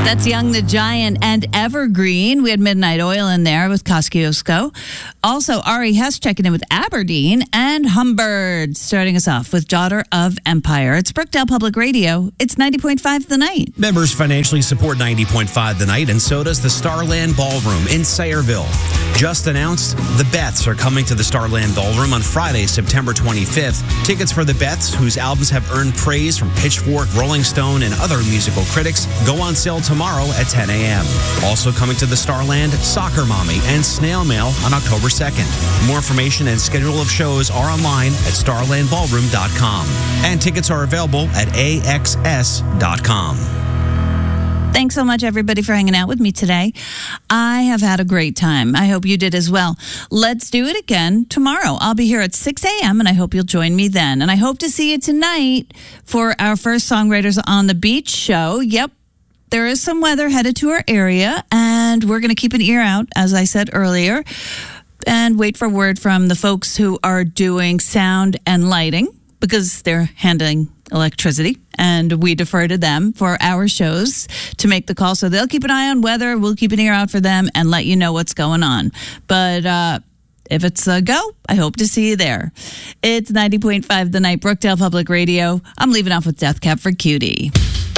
That's Young the Giant and Evergreen. We had Midnight Oil in there with Kosciuszko. Also, Ari Hess checking in with Aberdeen, and Humbird starting us off with Daughter of Empire. It's Brookdale Public Radio. It's 90.5 The Night. Members financially support 90.5 The Night, and so does the Starland Ballroom in Sayreville. Just announced, the Beths are coming to the Starland Ballroom on Friday, September 25th. Tickets for the Beths, whose albums have earned praise from Pitchfork, Rolling Stone, and other musical critics, go on sale tomorrow at 10 a.m. Also coming to the Starland, Soccer Mommy and Snail Mail on October 2nd. More information and schedule of shows are online at starlandballroom.com. And tickets are available at axs.com. Thanks so much, everybody, for hanging out with me today. I have had a great time. I hope you did as well. Let's do it again tomorrow. I'll be here at 6 a.m., and I hope you'll join me then. And I hope to see you tonight for our first Songwriters on the Beach show. Yep, there is some weather headed to our area, and we're going to keep an ear out, as I said earlier, and wait for word from the folks who are doing sound and lighting, because they're handling electricity, and we defer to them for our shows to make the call. So they'll keep an eye on weather. We'll keep an ear out for them and let you know what's going on. But if it's a go, I hope to see you there. It's 90.5 The Night, Brookdale Public Radio. I'm leaving off with Death Cab for Cutie.